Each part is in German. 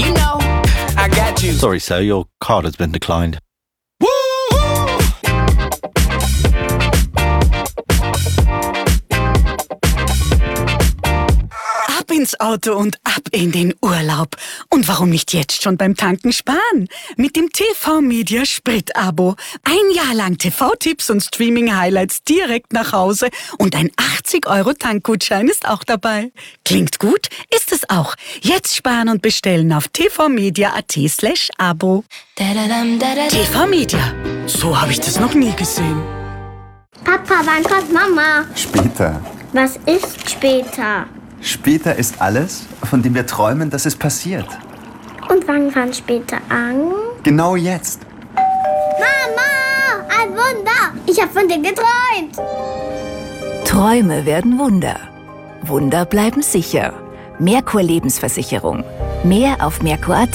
You know, I got you. Sorry, sir, your card has been declined. Ab ins Auto und ab in den Urlaub. Und warum nicht jetzt schon beim Tanken sparen? Mit dem TV-Media Sprit-Abo. Ein Jahr lang TV-Tipps und Streaming-Highlights direkt nach Hause. Und ein 80-Euro-Tankgutschein ist auch dabei. Klingt gut? Ist es auch. Jetzt sparen und bestellen auf tvmedia.at/Abo. TV-Media. So habe ich das noch nie gesehen. Papa, wann kommt Mama? Später. Was ist später? Später ist alles, von dem wir träumen, dass es passiert. Und wann fängt später an? Genau jetzt. Mama, ein Wunder! Ich habe von dir geträumt. Träume werden Wunder. Wunder bleiben sicher. Merkur Lebensversicherung. Mehr auf merkur.at.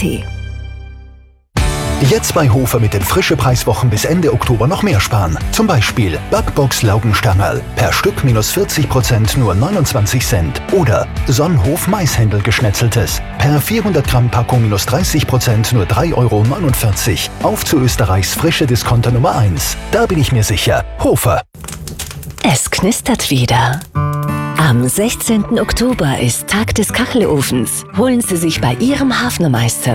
Jetzt bei Hofer mit den Frische-Preiswochen bis Ende Oktober noch mehr sparen. Zum Beispiel Backbox Laugenstangerl. Per Stück minus 40% nur 29 Cent. Oder Sonnenhof Maishändel geschnetzeltes. Per 400 Gramm Packung minus 30% nur 3,49 Euro. Auf zu Österreichs frische Discounter Nummer 1. Da bin ich mir sicher. Hofer. Es knistert wieder. Am 16. Oktober ist Tag des Kachelofens. Holen Sie sich bei Ihrem Hafnermeister